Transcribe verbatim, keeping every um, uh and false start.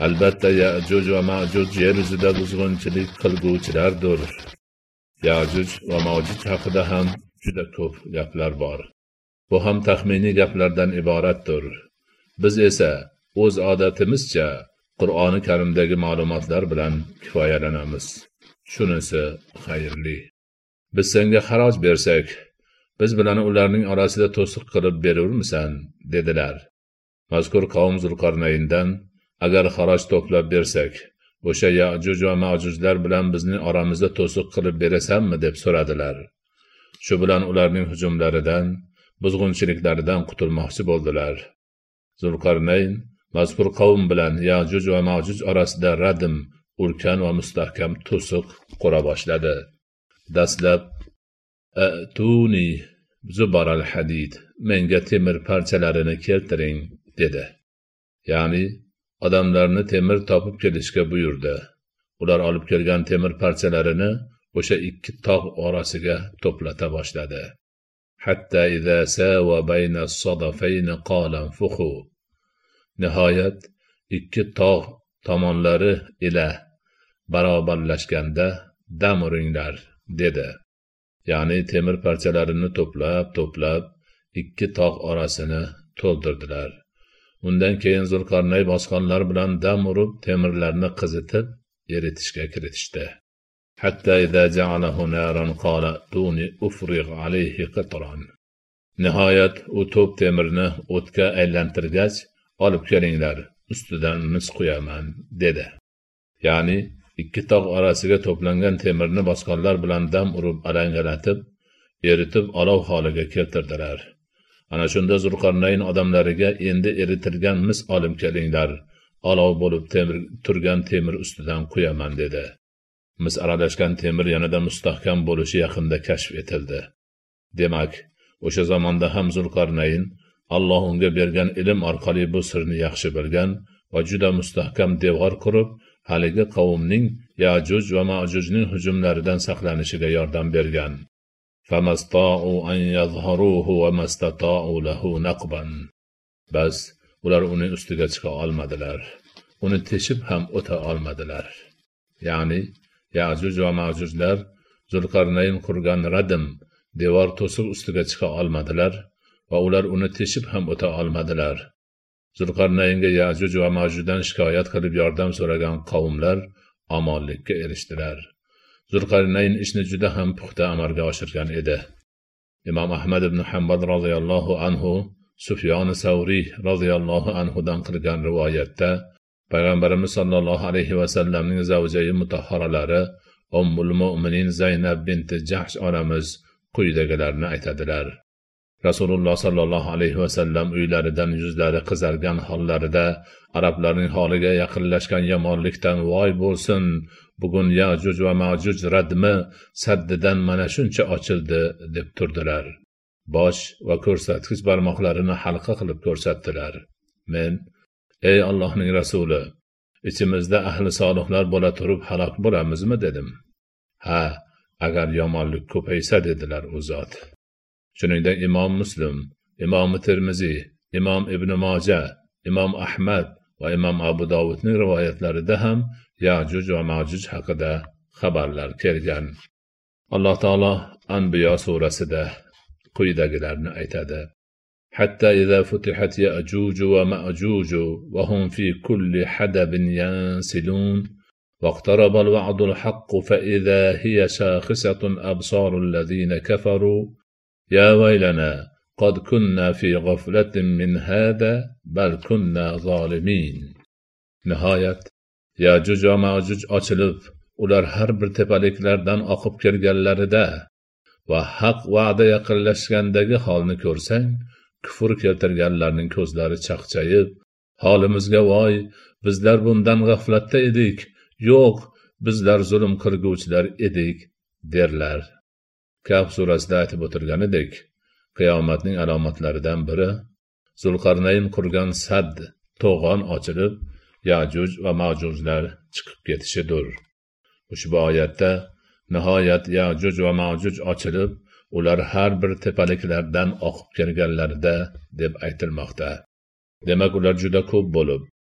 Albatta Ya'juj va Ma'juj yer yuzida buzg'unchilik qilguvchilardir. Ya'juj va Ma'juj haqida ham juda ko'p gaplar bor. Bu ham taxminiy gaplardan iboratdir. Biz esa o'z odatimizcha Qur'oni Karimdagi ma'lumotlar bilan kifoyalanamiz. Shunisi xayrli. Biz senga xaroj bersak, biz bilan ularning orasida to'siq qilib berurmisan, dedilar. Mazkur qavm Zulqarnayndan agar xaroj to'plab bersak, o'sha Ya'juj va Ma'jujlar bilan bizning oramizda to'siq qilib berasanmi deb so'radilar. Shu bilan ularning hujumlaridan, buzg'unchiliklaridan qutulmoqchi bo'ldilar. Zulqarnayn mazkur qavm bilan Ya'juj va Ma'juj orasida radim, ulkan va mustahkam to'siq qura boshladi. Dastlab "Atuni zubaral hadid", menga temir parchalarini keltiring, dedi. Ya'ni odamlarni temir topib kelishga buyurdi. Ular olib kelgan temir parchalarini o'sha ikki tog' orasiga to'plata boshladi. Hatta idza sawa bayna as-sadafayn qala anfukhu. Nihoyat ikki tog' tomonlari ila barobarlashganda dam uringlar, dedi. Ya'ni temir parchalarini to'plab, to'plab ikki tog' orasini to'ldirdilar. Undan keyin Zulqarnay boshqonlar bilan dam urib, temirlarni qizitib, eritishga kiritishdi. Hatta idza ja'alahu naran qala tuni ufrig alayhi qitran. Nihoyat u to'p temirni o'tga aylantirgach, olib kelinglar, ustidan mis qo'yaman, dedi. Ya'ni ikki tog' orasiga to'plangan temirni boshqonlar bilan dam urib, alangalatib, eritib olov holiga keltirdilar. Ana shunda Zulqarnayn odamlariga endi eritilgan mis olib kelinglar, olov bo'lib temir turgan temir ustidan qo'yaman, dedi. Mis aralashgan temir yanada mustahkam bo'lishi yaqinda kashf etildi. Demak, o'sha zamonda ham Zulqarnayn Alloh unga bergan ilm orqali bu sirni yaxshi bilgan va juda mustahkam devor qurib, haligi qavmning Ya'juj va Ma'jujning hujumlaridan saqlanishiga yordam bergan. Famasta'u an yadhharuhu wa mastata'u lahu naqban. Bas ular uning ustiga chiqa olmadilar. Uni teshib ham o'ta olmadilar. Ya'ni Ya'juj va Ma'jujlar Zulqarnayn qurgan radim, devor to'siq ustiga chiqa olmadilar va ular uni teshib ham o'ta olmadilar. Zulqarnaynga Ya'juj va Ma'jujdan shikoyat qilib yordam so'ragan qavmlar omonlikka erishdilar. Zulqarnayn ishni juda ham puxta amalga oshirgan edi. Imom Ahmad ibn Hanbal roziyallohu anhu, Sufyon Savriy roziyallohu anhudan qilgan rivoyatda Payg'ambarimiz sollallohu alayhi va sallamning zavjayi mutahharalari Ummul Mu'minin Zaynab binti Jahsh onamiz quyidagilarni aytadilar. Rasululloh sallallohu alayhi va sallam uylaridan yuzlari qizargan hollarida arablarning holiga yaqinlashgan yomonlikdan voy bo'lsin, bugun Ya'juj va Ma'juj radmi saddidan mana shuncha ochildi deb turdilar. Bosh va ko'rsatkich barmoqlarini halqa qilib ko'rsatdilar. Men, ey Allohning rasuli, ichimizda ahli solihlar bo'la turib halok bo'lamizmi dedim. Ha, agar yomonlik ko'paysa, dedilar u zot. Shuningdek Imom Muslim, Imom Termiziy, Imom Ibn Moja, Imom Ahmad va Imom Abu Dovudning rivoyatlarida ham Ya'juj va Ma'juj haqida xabarlar kelgan. Alloh taolo Anbiyo surasida quyidagilarni aytadi. Hatta idza futihat Ya'juj va Ma'juj va hum fi kulli hadabin yansilun waqtaraba al-wa'du al-haqq fa idza hiya shakhisatun absaru alladhina kafaru ya waylana qad kunna fi ghaflatin min hada bal kunna zalimin. Nihoyat Ya'juj va Ma'juj ochilib, ular har bir tepaliklardan oqib kelganlarida va haq va'da yaqinlashgandagi holni ko'rsang, kufr keltirganlarning ko'zlari chaqchayib, holimizga voy, bizlar bundan g'aflatda edik, yo'q, bizlar zulm qilguvchilar edik, derlar. Kahf surasida aytib o'tilganidek, qiyomatning alomatlaridan biri Zulqarnayn qurgan sad, to'g'on ochilib, Ya'juj va Ma'jujlar chiqib ketishidir. Ushbu oyatda nihoyat Ya'juj va Ma'juj ochilib, ular har bir tepaliklardan oqib kelganlarida deb aytilmoqda. Demak, ular juda ko'p bo'lib,